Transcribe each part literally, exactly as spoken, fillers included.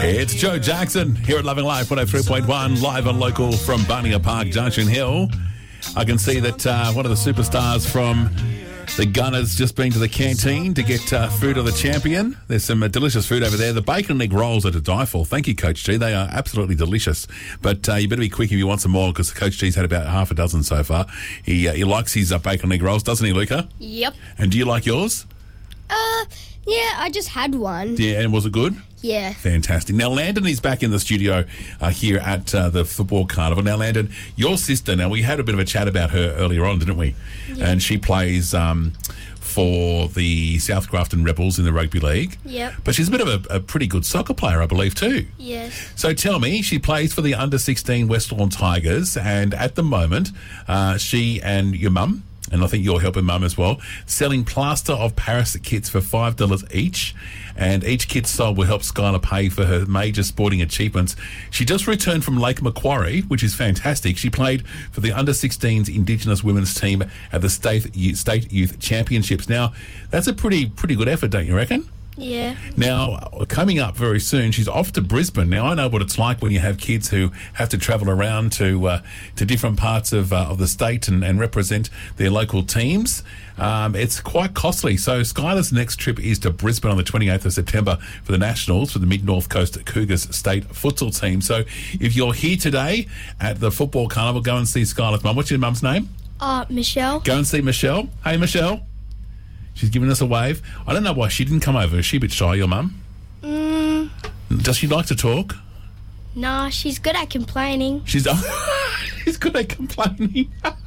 It's Joe Jackson here at Loving Life one oh three point one, live and local from Barnier Park, Junction Hill. I can see that uh, one of the superstars from the Gunners just been to the canteen to get uh, food of the champion. There's some uh, delicious food over there. The bacon leg rolls are to die for. Thank you, Coach G. They are absolutely delicious. But uh, you better be quick if you want some more, because Coach G's had about half a dozen so far. He uh, he likes his uh, bacon leg rolls, doesn't he, Luca? Yep. And do you like yours? Uh, yeah, I just had one. Yeah, and was it good? Yeah. Fantastic. Now, Landon is back in the studio uh, here at uh, the Football Carnival. Now, Landon, your sister, now, we had a bit of a chat about her earlier on, didn't we? Yeah. And she plays um, for the South Grafton Rebels in the Rugby League. Yep. But she's a bit of a, a pretty good soccer player, I believe, too. Yes. So tell me, she plays for the under sixteen West Lawn Tigers, and at the moment, uh, she and your mum, and I think you're helping mum as well, selling plaster of Paris kits for five dollars each. And each kit sold will help Skylar pay for her major sporting achievements. She just returned from Lake Macquarie, which is fantastic. She played for the under sixteens Indigenous women's team at the State State Youth Championships. Now, that's a pretty pretty good effort, don't you reckon? Yeah. Now, coming up very soon, she's off to Brisbane. Now, I know what it's like when you have kids who have to travel around to uh, to different parts of uh, of the state and, and represent their local teams. Um, it's quite costly. So Skylar's next trip is to Brisbane on the twenty-eighth of September for the Nationals for the Mid-North Coast Cougars state futsal team. So if you're here today at the Football Carnival, go and see Skylar's mum. What's your mum's name? Uh, Michelle. Go and see Michelle. Hey, Michelle. She's giving us a wave. I don't know why she didn't come over. Is she a bit shy, your mum? Mm, Does she like to talk? nah, she's good at complaining. She's she's good at complaining.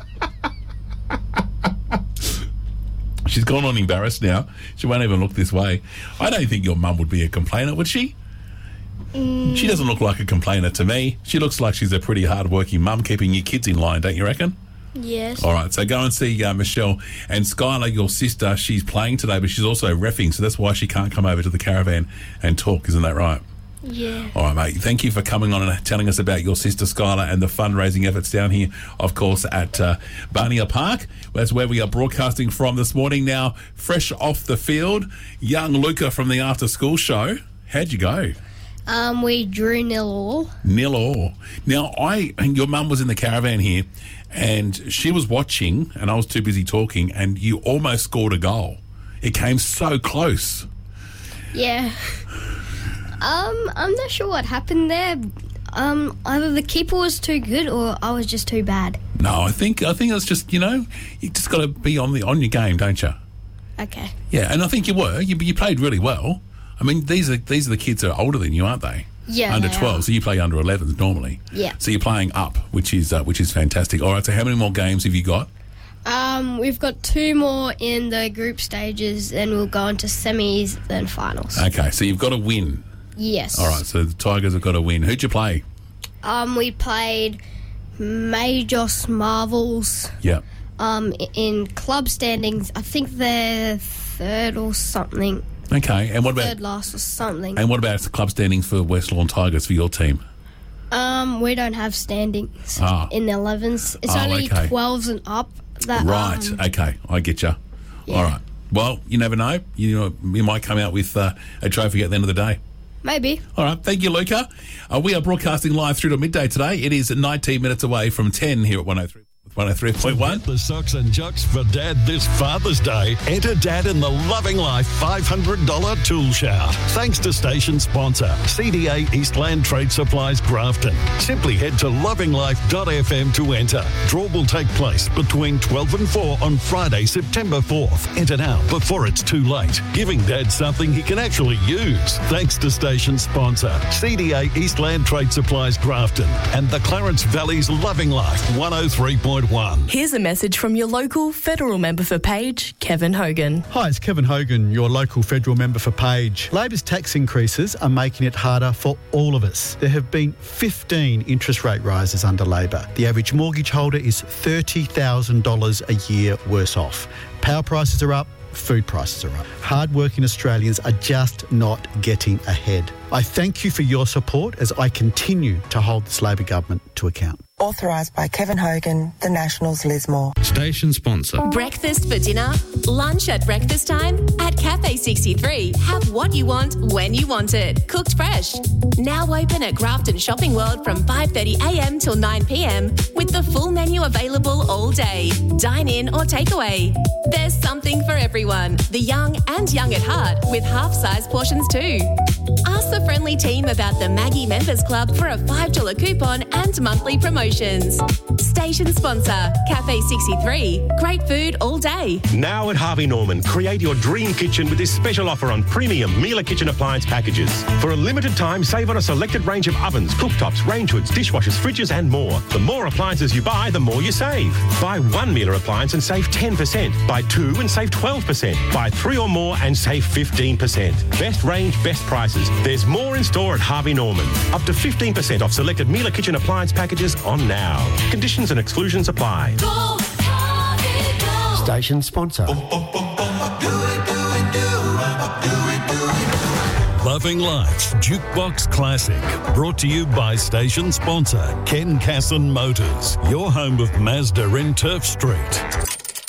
She's gone on embarrassed now. She won't even look this way. I don't think your mum would be a complainer, would she? Mm. She doesn't look like a complainer to me. She looks like she's a pretty hard-working mum, keeping your kids in line, don't you reckon? Yes. All right, so go and see uh, Michelle. And Skylar, your sister, she's playing today, but she's also reffing, so that's why she can't come over to the caravan and talk, isn't that right? Yeah. All right, mate. Thank you for coming on and telling us about your sister Skylar and the fundraising efforts down here, of course, at uh, Barnier Park. That's where we are broadcasting from this morning. Now, fresh off the field, young Luca from the After School Show. How'd you go? Um, we drew nil all. Nil all. Now, I your mum was in the caravan here, and she was watching, and I was too busy talking, and you almost scored a goal. It came so close. Yeah. Um, I'm not sure what happened there. Um, either the keeper was too good or I was just too bad. No, I think I think it's just, you know, you just got to be on the on your game, don't you? Okay. Yeah, and I think you were. You, you played really well. I mean, these are these are the kids that are older than you, aren't they? Yeah, under they twelve. are. So you play under elevens normally. Yeah. So you're playing up, which is uh, which is fantastic. All right. So how many more games have you got? Um, we've got two more in the group stages, and we'll go into semis, then finals. Okay. So you've got to win. Yes. All right. So the Tigers have got to win. Who'd you play? Um, we played Majos Marvels. Yeah. Um, i- in club standings, I think they're third or something. Okay. And what about Third last or something. and what about the club standings for West Lawn Tigers for your team? Um, we don't have standings Ah. in the elevens. It's Oh, only okay. twelves and up. That, Right. um, Okay. I get you. yeah. All right. Well, you never know. You know, you might come out with uh, a trophy at the end of the day. Maybe. All right. Thank you, Luca. Uh, we are broadcasting live through to midday today. It is nineteen minutes away from ten here at one oh three. one oh three point one. The socks and jocks for Dad this Father's Day. Enter Dad in the Loving Life five hundred dollars Tool Shout. Thanks to station sponsor, C D A Eastland Trade Supplies Grafton. Simply head to loving life dot f m to enter. Draw will take place between twelve and four on Friday, September fourth. Enter now before it's too late. Giving Dad something he can actually use. Thanks to station sponsor, C D A Eastland Trade Supplies Grafton and the Clarence Valley's Loving Life one oh three point one. Here's a message from your local federal member for Page, Kevin Hogan. Hi, it's Kevin Hogan, your local federal member for Page. Labor's tax increases are making it harder for all of us. There have been fifteen interest rate rises under Labor. The average mortgage holder is thirty thousand dollars a year worse off. Power prices are up. Food prices are up. Hard-working Australians are just not getting ahead. I thank you for your support as I continue to hold this Labor government to account. Authorised by Kevin Hogan, The Nationals, Lismore. Station sponsor. Breakfast for dinner, lunch at breakfast time. At Cafe sixty-three, have what you want when you want it. Cooked fresh. Now open at Grafton Shopping World from five thirty a m till nine p m with the full menu available all day. Dine in or takeaway. There's something for everyone, the young and young at heart, with half-size portions too. Ask the friendly team about the Maggie Members Club for a five dollars coupon and monthly promotions. Station sponsor, Cafe sixty-three. Great food all day. Now at Harvey Norman, create your dream kitchen with this special offer on premium Miele kitchen appliance packages. For a limited time, save on a selected range of ovens, cooktops, range hoods, dishwashers, fridges and more. The more appliances you buy, the more you save. Buy one Miele appliance and save ten percent. Buy two and save twelve percent. Buy three or more and save fifteen percent. Best range, best prices. There's more in store at Harvey Norman. Up to fifteen percent off selected Miele kitchen appliance packages on now. Conditions and exclusions apply. Go, Harvey, go. Station sponsor. Loving Life's Jukebox Classic, brought to you by station sponsor Ken Casson Motors, your home of Mazda in Turf Street.